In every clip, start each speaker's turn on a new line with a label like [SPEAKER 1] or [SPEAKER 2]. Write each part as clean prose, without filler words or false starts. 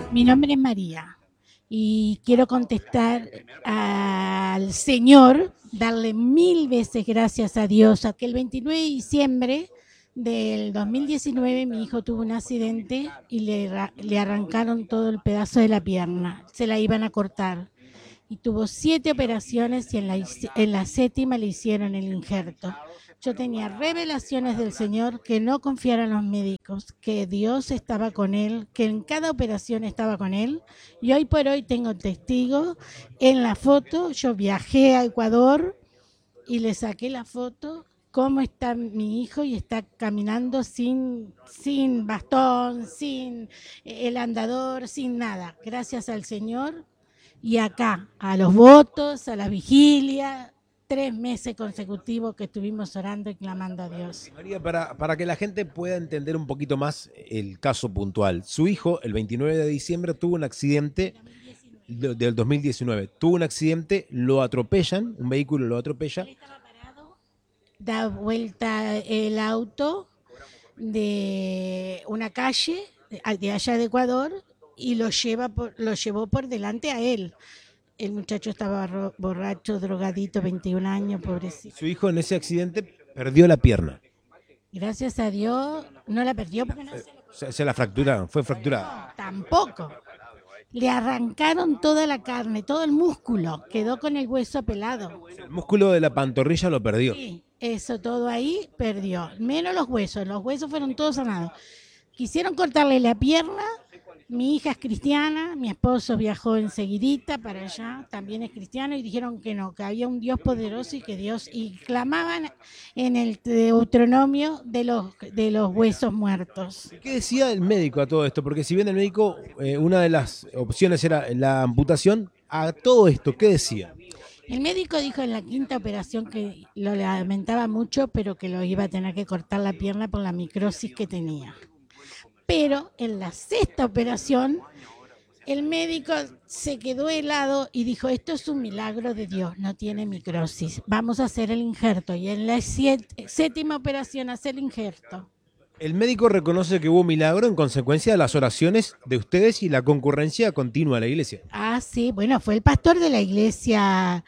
[SPEAKER 1] Mi nombre es María y quiero contestar al Señor, darle mil veces gracias a Dios, a que el 29 de diciembre del 2019 mi hijo tuvo un accidente y le arrancaron todo el pedazo de la pierna, se la iban a cortar. Y tuvo 7 operaciones y en la séptima le hicieron el injerto. Yo tenía revelaciones del Señor que no confiaran los médicos, que Dios estaba con él, que en cada operación estaba con él. Y hoy por hoy tengo testigos. En la foto yo viajé a Ecuador y le saqué la foto cómo está mi hijo y está caminando sin bastón, sin el andador, sin nada. Gracias al Señor y acá, a los votos, a la vigilia, 3 meses consecutivos que estuvimos orando y clamando a Dios.
[SPEAKER 2] María, para que la gente pueda entender un poquito más el caso puntual, su hijo el 29 de diciembre tuvo un accidente del 2019, tuvo un accidente, lo atropellan, un vehículo lo atropella.
[SPEAKER 1] Él estaba parado, da vuelta el auto de una calle de allá de Ecuador y lo llevó por delante a él. El muchacho estaba borracho, drogadito, 21 años, pobrecito.
[SPEAKER 2] Su hijo en ese accidente perdió la pierna,
[SPEAKER 1] Gracias a Dios no la perdió porque no se lo...
[SPEAKER 2] se la fracturaron, fue fracturada.
[SPEAKER 1] No, tampoco. Le arrancaron toda la carne, todo el músculo, quedó con el hueso pelado.
[SPEAKER 2] El músculo de la pantorrilla lo perdió.
[SPEAKER 1] Sí, eso todo ahí perdió, menos los huesos fueron todos sanados. Quisieron cortarle la pierna, mi hija es cristiana, mi esposo viajó enseguidita para allá, también es cristiano, y dijeron que no, que había un Dios poderoso y que Dios, y clamaban en el Deuteronomio de los huesos muertos.
[SPEAKER 2] ¿Qué decía el médico a todo esto? Porque si bien el médico, una de las opciones era la amputación, a todo esto, ¿qué decía?
[SPEAKER 1] El médico dijo en la quinta operación que lo lamentaba mucho, pero que lo iba a tener que cortar la pierna por la microsis que tenía. Pero en la sexta operación, el médico se quedó helado y dijo, esto es un milagro de Dios, no tiene microsis, vamos a hacer el injerto. Y en la séptima operación hace el injerto.
[SPEAKER 2] El médico reconoce que hubo milagro en consecuencia de las oraciones de ustedes y la concurrencia continua a la iglesia.
[SPEAKER 1] Ah, sí, bueno, fue el pastor de la iglesia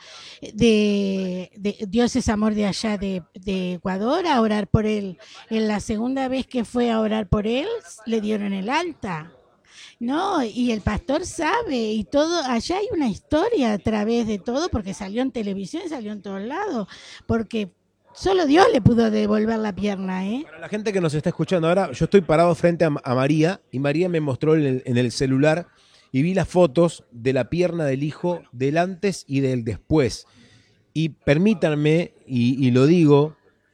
[SPEAKER 1] de Dios es Amor de allá de Ecuador a orar por él. En la segunda vez que fue a orar por él, le dieron el alta. No, y el pastor sabe, y todo, allá hay una historia a través de todo, porque salió en televisión, salió en todos lados, porque solo Dios le pudo devolver la pierna, ¿eh?
[SPEAKER 2] Para la gente que nos está escuchando ahora, yo estoy parado frente a María y María me mostró en el celular y vi las fotos de la pierna del hijo del antes y del después. Y permítanme, y lo digo,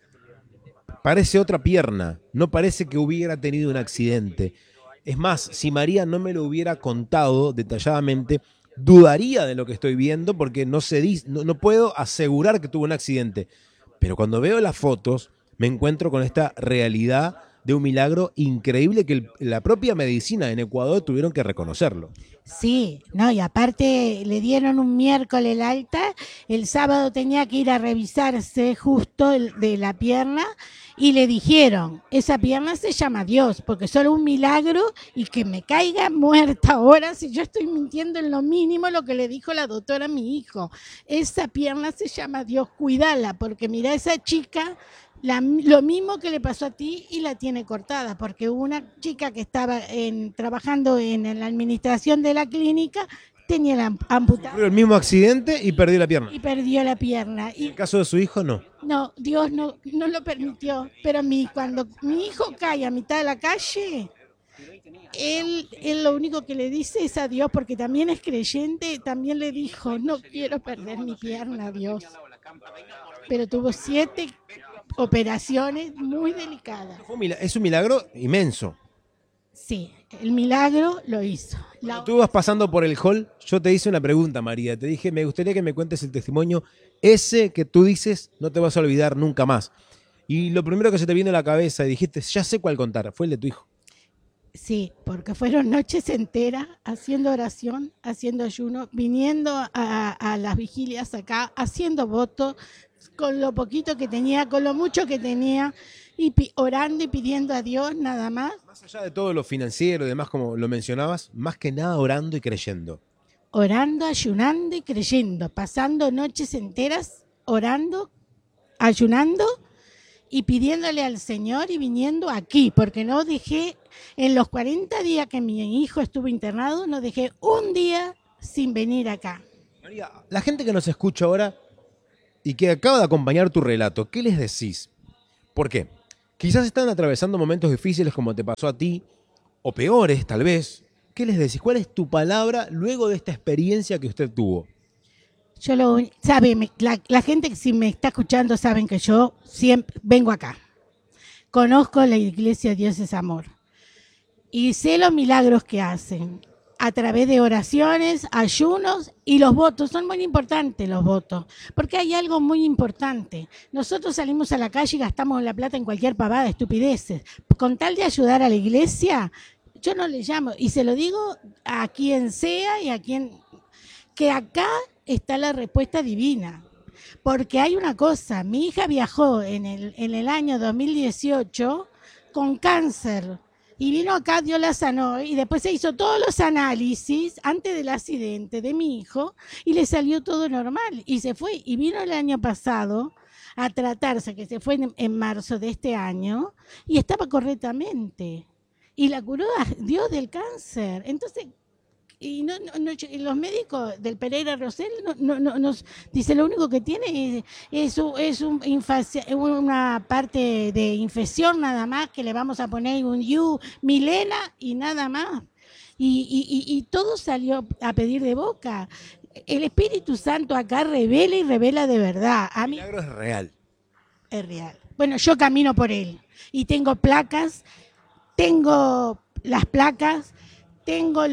[SPEAKER 2] parece otra pierna, no parece que hubiera tenido un accidente. Es más, si María no me lo hubiera contado detalladamente, dudaría de lo que estoy viendo porque no, no puedo asegurar que tuvo un accidente. Pero cuando veo las fotos, me encuentro con esta realidad de un milagro increíble que la propia medicina en Ecuador tuvieron que reconocerlo.
[SPEAKER 1] Sí, no, y aparte le dieron un miércoles el alta, el sábado tenía que ir a revisarse justo de la pierna y le dijeron, esa pierna se llama Dios, porque solo un milagro y que me caiga muerta ahora si yo estoy mintiendo en lo mínimo lo que le dijo la doctora a mi hijo. Esa pierna se llama Dios, cuídala, porque mira, esa chica lo mismo que le pasó a ti y la tiene cortada, porque hubo una chica que estaba trabajando en la administración de la clínica, tenía la amputada.
[SPEAKER 2] Sufrió el mismo accidente y perdió la pierna.
[SPEAKER 1] Y perdió la pierna.
[SPEAKER 2] En el caso de su hijo, no.
[SPEAKER 1] No, Dios no lo permitió. Pero cuando mi hijo cae a mitad de la calle, él lo único que le dice es a Dios, porque también es creyente, también le dijo, no quiero perder mi pierna, Dios. Pero tuvo 7 operaciones muy delicadas.
[SPEAKER 2] Es un milagro inmenso.
[SPEAKER 1] Sí, el milagro lo hizo.
[SPEAKER 2] Cuando tú vas pasando por el hall, yo te hice una pregunta, María. Te dije, me gustaría que me cuentes el testimonio ese que tú dices no te vas a olvidar nunca más. Y lo primero que se te vino a la cabeza y dijiste, ya sé cuál contar, fue el de tu hijo.
[SPEAKER 1] Sí, porque fueron noches enteras haciendo oración, haciendo ayuno, viniendo a las vigilias acá, haciendo votos, con lo poquito que tenía, con lo mucho que tenía. y orando y pidiendo a Dios nada más.
[SPEAKER 2] Más allá de todo lo financiero y demás, como lo mencionabas, más que nada orando y creyendo.
[SPEAKER 1] Orando, ayunando y creyendo, pasando noches enteras orando, ayunando y pidiéndole al Señor y viniendo aquí, porque no dejé, en los 40 días que mi hijo estuvo internado, no dejé un día sin venir acá.
[SPEAKER 2] María, la gente que nos escucha ahora y que acaba de acompañar tu relato, ¿qué les decís? ¿Por qué? Quizás están atravesando momentos difíciles como te pasó a ti, o peores tal vez. ¿Qué les decís? ¿Cuál es tu palabra luego de esta experiencia que usted tuvo?
[SPEAKER 1] La gente que si me está escuchando saben que yo siempre vengo acá. Conozco la iglesia Dios es Amor. Y sé los milagros que hacen a través de oraciones, ayunos y los votos. Son muy importantes los votos, porque hay algo muy importante. Nosotros salimos a la calle y gastamos la plata en cualquier pavada, estupideces. Con tal de ayudar a la iglesia, yo no le llamo, y se lo digo a quien sea y a quien... que acá está la respuesta divina. Porque hay una cosa, mi hija viajó en el año 2018 con cáncer y vino acá, Dios la sanó y después se hizo todos los análisis antes del accidente de mi hijo y le salió todo normal y se fue y vino el año pasado a tratarse, que se fue en marzo de este año y estaba correctamente y la curó a Dios del cáncer. Entonces, y los médicos del Pereira Rosell nos dice lo único que tiene es una parte de infección nada más, que le vamos a poner un Milena y nada más. Y todo salió a pedir de boca. El Espíritu Santo acá revela y revela de verdad. A mí,
[SPEAKER 2] El milagro es real.
[SPEAKER 1] es real. Bueno, yo camino por él y tengo placas, tengo las placas. Tengo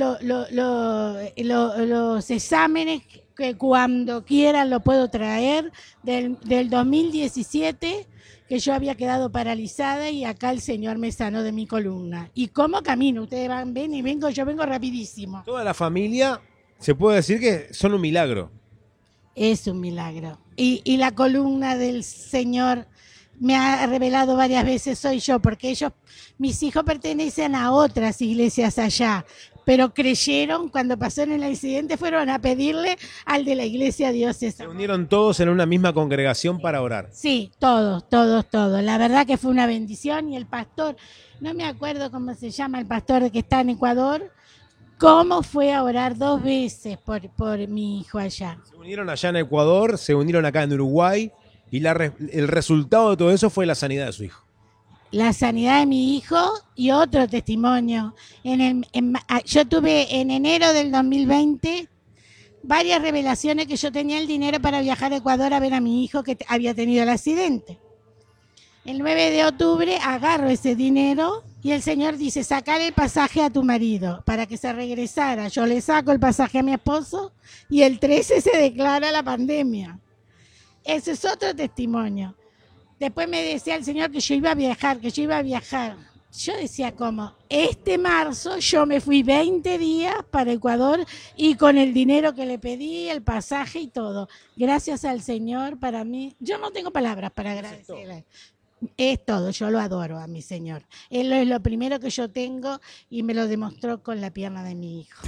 [SPEAKER 1] los exámenes que cuando quieran lo puedo traer del 2017, que yo había quedado paralizada y acá el Señor me sanó de mi columna. ¿Y cómo camino? Ustedes ven y yo vengo rapidísimo.
[SPEAKER 2] Toda la familia se puede decir que son un milagro.
[SPEAKER 1] Es un milagro. Y la columna del Señor me ha revelado varias veces soy yo, porque mis hijos pertenecen a otras iglesias allá, pero creyeron cuando pasó en el accidente, fueron a pedirle al de la iglesia Dios es Amor.
[SPEAKER 2] Se unieron todos en una misma congregación para orar.
[SPEAKER 1] Sí, todos. La verdad que fue una bendición y el pastor, no me acuerdo cómo se llama el pastor que está en Ecuador, cómo fue a orar 2 veces por mi hijo allá.
[SPEAKER 2] Se unieron allá en Ecuador, se unieron acá en Uruguay y el resultado de todo eso fue la sanidad de su hijo.
[SPEAKER 1] La sanidad de mi hijo y otro testimonio. Yo tuve en enero del 2020 varias revelaciones que yo tenía el dinero para viajar a Ecuador a ver a mi hijo que había tenido el accidente. El 9 de octubre agarro ese dinero y el Señor dice, sacar el pasaje a tu marido para que se regresara. Yo le saco el pasaje a mi esposo y el 13 se declara la pandemia. Ese es otro testimonio. Después me decía el Señor que yo iba a viajar. Yo decía, ¿cómo? Este marzo yo me fui 20 días para Ecuador y con el dinero que le pedí, el pasaje y todo. Gracias al Señor, para mí, yo no tengo palabras para agradecerle. Es todo, yo lo adoro a mi Señor. Él es lo primero que yo tengo y me lo demostró con la pierna de mi hijo.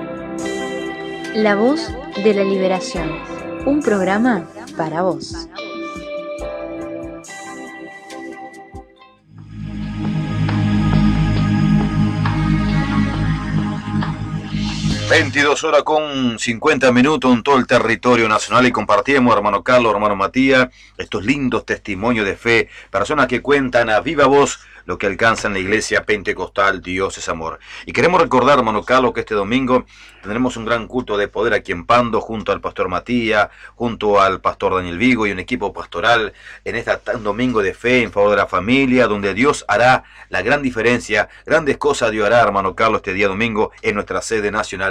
[SPEAKER 3] La voz de la liberación, un programa para vos.
[SPEAKER 4] 22 horas con 50 minutos en todo el territorio nacional y compartimos, hermano Carlos, hermano Matías, estos lindos testimonios de fe, personas que cuentan a viva voz lo que alcanza en la iglesia pentecostal Dios es Amor. Y queremos recordar, hermano Carlos, que este domingo tendremos un gran culto de poder aquí en Pando, junto al pastor Matías, junto al pastor Daniel Vigo y un equipo pastoral en un domingo de fe en favor de la familia, donde Dios hará la gran diferencia, grandes cosas Dios hará, hermano Carlos, este día domingo en nuestra sede nacional.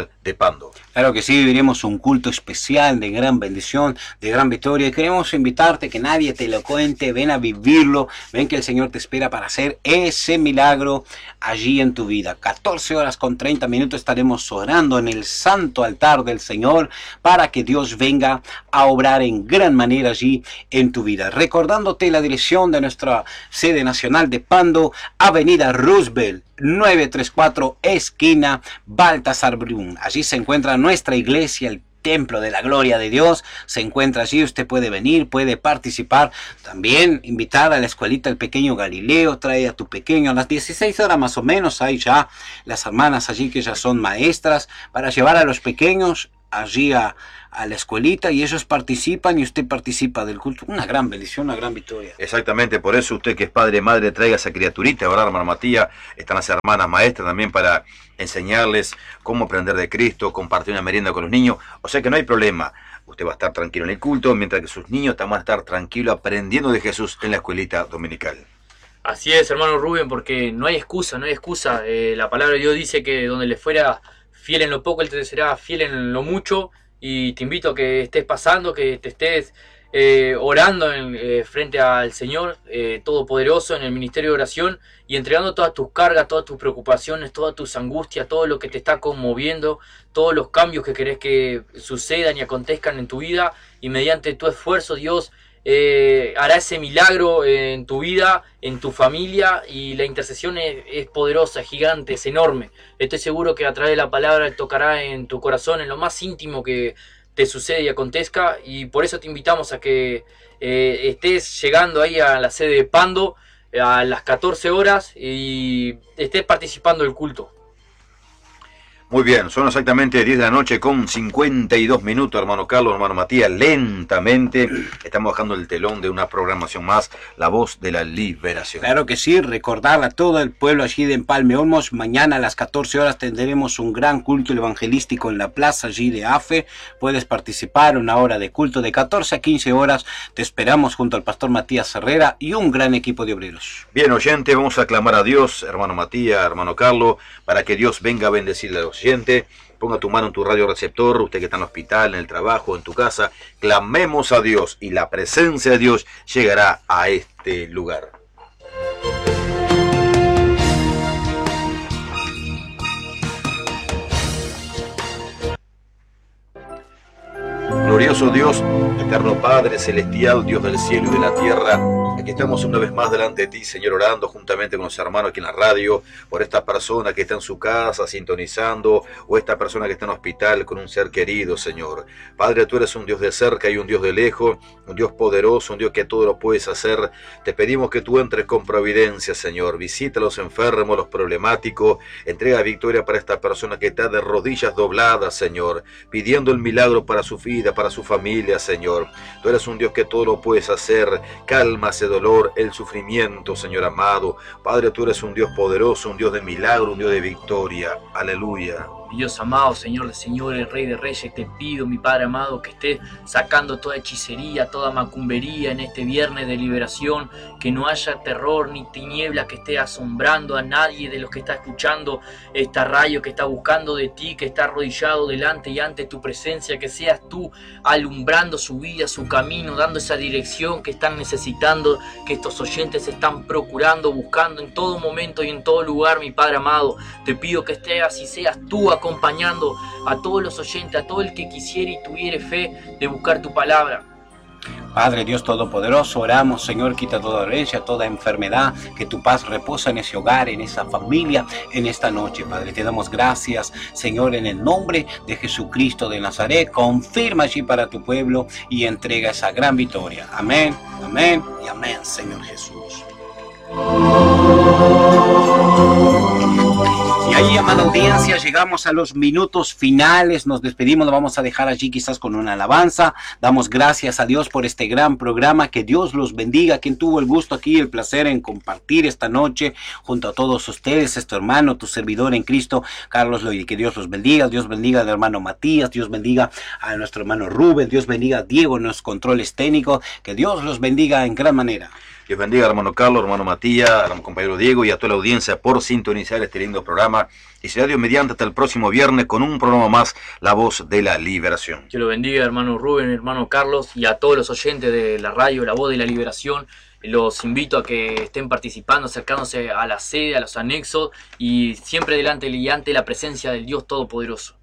[SPEAKER 4] Nacional de Pando.
[SPEAKER 5] Claro que sí, viviremos un culto especial de gran bendición, de gran victoria. Y queremos invitarte, que nadie te lo cuente, ven a vivirlo, ven que el Señor te espera para hacer ese milagro allí en tu vida. 14 horas con 30 minutos estaremos orando en el santo altar del Señor para que Dios venga a obrar en gran manera allí en tu vida. Recordándote la dirección de nuestra sede nacional de Pando, Avenida Roosevelt, 934, esquina Baltasar Brun. Allí se encuentra nuestra iglesia, el Templo de la Gloria de Dios. Se encuentra allí, usted puede venir, puede participar. También invitar a la escuelita El Pequeño Galileo, trae a tu pequeño a las 16 horas más o menos. Hay ya las hermanas allí que ya son maestras para llevar a los pequeños allí a la escuelita, y ellos participan y usted participa del culto. Una gran bendición, una gran victoria.
[SPEAKER 4] Exactamente, por eso usted que es padre, madre, traiga a esa criaturita, ¿verdad, hermano Matías? Están las hermanas maestras también para enseñarles cómo aprender de Cristo, compartir una merienda con los niños. O sea que no hay problema. Usted va a estar tranquilo en el culto, mientras que sus niños también van a estar tranquilos aprendiendo de Jesús en la escuelita dominical.
[SPEAKER 6] Así es, hermano Rubén, porque no hay excusa, no hay excusa. La palabra de Dios dice que donde le fuera fiel en lo poco, Él te será fiel en lo mucho. Y te invito a que estés pasando, que te estés orando frente al Señor Todopoderoso en el ministerio de oración, y entregando todas tus cargas, todas tus preocupaciones, todas tus angustias, todo lo que te está conmoviendo, todos los cambios que querés que sucedan y acontezcan en tu vida, y mediante tu esfuerzo Dios hará ese milagro en tu vida, en tu familia, y la intercesión es poderosa, es gigante, es enorme. Estoy seguro que a través de la palabra tocará en tu corazón, en lo más íntimo que te sucede y acontezca, y por eso te invitamos a que estés llegando ahí a la sede de Pando a las 14 horas y estés participando del culto.
[SPEAKER 4] Muy bien, son exactamente 10 de la noche con 52 minutos, hermano Carlos, hermano Matías. Lentamente estamos bajando el telón de una programación más, La Voz de la Liberación.
[SPEAKER 5] Claro que sí, recordar a todo el pueblo allí de Empalme Olmos, mañana a las 14 horas tendremos un gran culto evangelístico en la plaza allí de Afe. Puedes participar, una hora de culto de 14 a 15 horas. Te esperamos junto al pastor Matías Herrera y un gran equipo de obreros.
[SPEAKER 4] Bien, oyente, vamos a clamar a Dios, hermano Matías, hermano Carlos, para que Dios venga a bendecirle a los oyentes. Ponga tu mano en tu radio receptor, usted que está en el hospital, en el trabajo, en tu casa. Clamemos a Dios y la presencia de Dios llegará a este lugar. Glorioso Dios, eterno Padre celestial, Dios del cielo y de la tierra, aquí estamos una vez más delante de ti, Señor, orando juntamente con los hermanos aquí en la radio, por esta persona que está en su casa sintonizando, o esta persona que está en el hospital con un ser querido, Señor. Padre, tú eres un Dios de cerca y un Dios de lejos, un Dios poderoso, un Dios que todo lo puedes hacer. Te pedimos que tú entres con providencia, Señor. Visita a los enfermos, los problemáticos, entrega victoria para esta persona que está de rodillas dobladas, Señor, pidiendo el milagro para su vida, para su familia, Señor. Tú eres un Dios que todo lo puedes hacer. Calma ese dolor, el sufrimiento, Señor amado. Padre, tú eres un Dios poderoso, un Dios de milagro, un Dios de victoria. Aleluya.
[SPEAKER 6] Dios amado, Señor de señores, Rey de reyes, te pido, mi Padre amado, que estés sacando toda hechicería, toda macumbería en este viernes de liberación, que no haya terror ni tiniebla que esté asombrando a nadie de los que está escuchando esta radio, que está buscando de ti, que está arrodillado delante y ante tu presencia, que seas tú alumbrando su vida, su camino, dando esa dirección que están necesitando, que estos oyentes están procurando, buscando en todo momento y en todo lugar, mi Padre amado. Te pido que estés así, seas tú acompañando a todos los oyentes, a todo el que quisiera y tuviera fe de buscar tu palabra.
[SPEAKER 5] Padre Dios Todopoderoso, oramos, Señor, quita toda dolencia, toda enfermedad, que tu paz reposa en ese hogar, en esa familia, en esta noche, Padre. Te damos gracias, Señor, en el nombre de Jesucristo de Nazaret. Confirma allí para tu pueblo y entrega esa gran victoria. Amén, amén y amén, Señor Jesús. Y ahí, amada audiencia, llegamos a los minutos finales, nos despedimos, lo vamos a dejar allí quizás con una alabanza. Damos gracias a Dios por este gran programa, que Dios los bendiga. Quien tuvo el gusto aquí, el placer en compartir esta noche junto a todos ustedes, este hermano, tu servidor en Cristo, Carlos Loy, que Dios los bendiga. Dios bendiga al hermano Matías, Dios bendiga a nuestro hermano Rubén, Dios bendiga a Diego en los controles técnicos, que Dios los bendiga en gran manera.
[SPEAKER 4] Dios bendiga, hermano Carlos, hermano Matías, hermano compañero Diego y a toda la audiencia por sintonizar este lindo programa. Y será Dios mediante hasta el próximo viernes con un programa más, La Voz de la Liberación.
[SPEAKER 6] Que lo bendiga, hermano Rubén, hermano Carlos, y a todos los oyentes de la radio La Voz de la Liberación. Los invito a que estén participando, acercándose a la sede, a los anexos, y siempre delante y ante la presencia del Dios Todopoderoso.